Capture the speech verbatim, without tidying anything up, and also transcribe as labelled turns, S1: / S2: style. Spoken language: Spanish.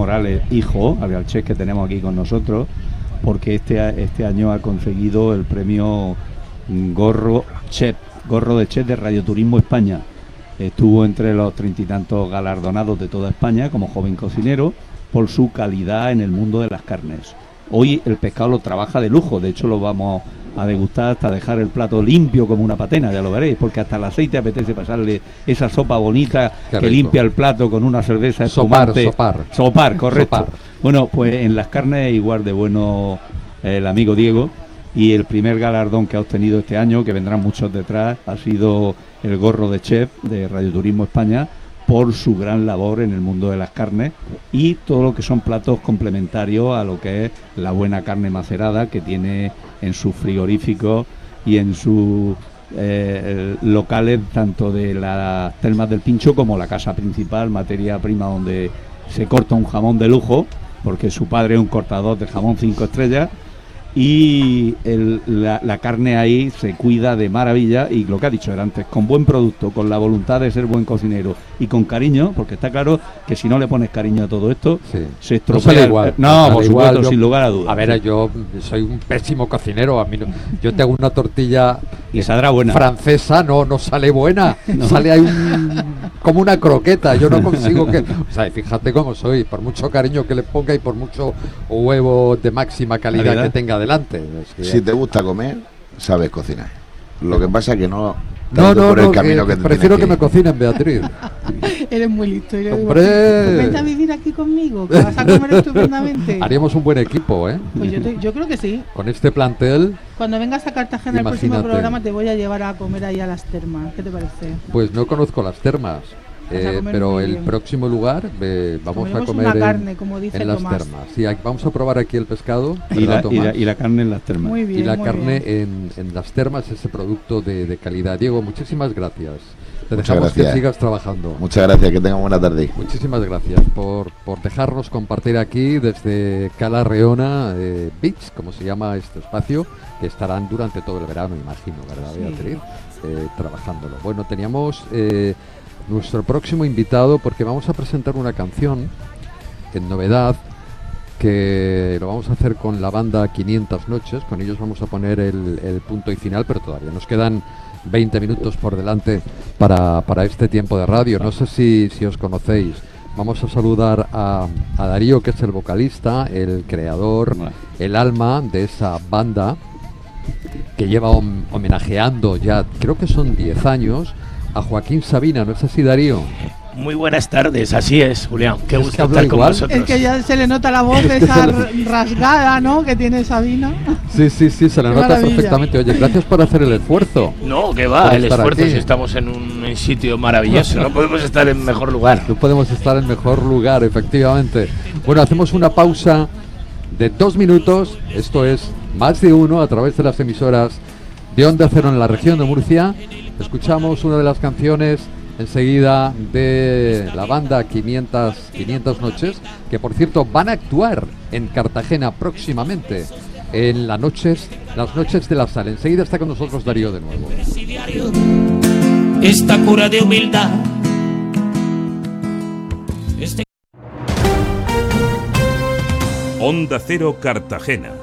S1: Morales, hijo, al chef que tenemos aquí con nosotros, porque este, este año ha conseguido el premio Gorro Chef, Gorro de Chef de Radioturismo España. Estuvo entre los treinta y tantos galardonados de toda España como joven cocinero por su calidad en el mundo de las carnes. Hoy el pescado lo trabaja de lujo, de hecho lo vamos a degustar hasta dejar el plato limpio como una patena, ya lo veréis, porque hasta el aceite apetece pasarle esa sopa bonita que limpia el plato con una cerveza espumante.
S2: Sopar, sopar.
S1: Sopar, correcto.
S2: Sopar.
S1: Bueno, pues en las carnes igual de bueno eh, el amigo Diego, y el primer galardón que ha obtenido este año, que vendrán muchos detrás, ha sido el Gorro de Chef de Radioturismo España, por su gran labor en el mundo de las carnes y todo lo que son platos complementarios a lo que es la buena carne macerada que tiene en sus frigoríficos y en sus eh, locales, tanto de las Termas del Pincho como la casa principal, materia prima donde se corta un jamón de lujo, porque su padre es un cortador de jamón cinco estrellas. Y el, la, la carne ahí se cuida de maravilla, y lo que ha dicho él antes, con buen producto, con la voluntad de ser buen cocinero y con cariño, porque está claro que si no le pones cariño a todo esto, sí, se estropea.
S2: No sale igual.
S1: No,
S2: no
S1: por
S2: igual,
S1: supuesto,
S2: yo,
S1: sin lugar a dudas.
S2: A ver, yo soy un pésimo cocinero. A mí no, yo te hago una tortilla
S1: y saldrá buena.
S2: Francesa, no, no sale buena. No. Sale ahí un, como una croqueta. Yo no consigo que. O sea, fíjate cómo soy. Por mucho cariño que le ponga y por mucho huevo de máxima calidad ¿verdad? Que tenga delante. Es que
S3: si te gusta comer, sabes cocinar. Lo que pasa es que no.
S2: No, no,
S3: por el
S2: no,
S3: camino
S2: que
S3: que
S2: prefiero que,
S3: que
S2: me cocinen, Beatriz.
S4: Eres muy listo. Eres
S2: ¡Hombre!
S4: Pues vente a vivir aquí conmigo, que vas a comer estupendamente.
S2: Haríamos un buen equipo, ¿eh?
S4: Pues yo, te, yo creo que sí.
S2: Con este plantel.
S4: Cuando vengas a Cartagena imagínate. El próximo programa te voy a llevar a comer ahí a las termas. ¿Qué te parece?
S2: Pues no conozco las termas. Eh, pero el próximo lugar eh, vamos
S4: Comeremos
S2: a comer
S4: una
S2: en,
S4: carne, como dice
S2: en las
S4: Tomás.
S2: termas. Sí, aquí, vamos a probar aquí el pescado
S1: y la, y, la, y la carne en las termas.
S4: Muy bien,
S2: y la
S4: muy
S2: carne
S4: bien.
S2: En, en las termas, ese producto de, de calidad. Diego, muchísimas gracias. Te
S3: Muchas
S2: dejamos
S3: gracias.
S2: que sigas trabajando.
S3: Muchas gracias, que tengan buena tarde.
S2: Muchísimas gracias por, por dejarnos compartir aquí desde Cala Reona eh, Beach, como se llama este espacio, que estarán durante todo el verano, imagino, ¿verdad, Beatriz? Sí. Eh, trabajándolo. Bueno, teníamos eh, nuestro próximo invitado, porque vamos a presentar una canción en novedad, que lo vamos a hacer con la banda quinientas noches. Con ellos vamos a poner el, el punto y final, pero todavía nos quedan veinte minutos por delante para, para este tiempo de radio. No sé si, si os conocéis. Vamos a saludar a, a Darío, que es el vocalista, el creador, el alma de esa banda que lleva hom- homenajeando ya, creo que son diez años, a Joaquín Sabina. ¿No es así, Darío?
S5: Muy buenas tardes, así es, Julián. Qué
S2: ¿Es
S5: gusto
S2: que habla
S5: estar con
S2: igual?
S5: vosotros.
S4: Es que ya se le nota la voz esa rasgada, ¿no?, que tiene Sabina.
S2: Sí, sí, sí, se le
S4: Qué
S2: nota
S4: maravilla.
S2: perfectamente. Oye, gracias por hacer el esfuerzo.
S5: No, que va,
S2: Por
S5: el
S2: estar
S5: esfuerzo
S2: aquí.
S5: si estamos en un sitio maravilloso. No podemos estar en mejor lugar.
S2: No podemos estar en mejor lugar, efectivamente. Bueno, hacemos una pausa de dos minutos. Esto es Más de Uno a través de las emisoras de Onda Cero en la región de Murcia. Escuchamos una de las canciones enseguida de la banda quinientas, quinientas noches, que por cierto van a actuar en Cartagena próximamente en las noches, las noches de la sal. Enseguida está con nosotros Darío de nuevo.
S6: Esta cura de humildad. Este...
S7: Onda Cero Cartagena.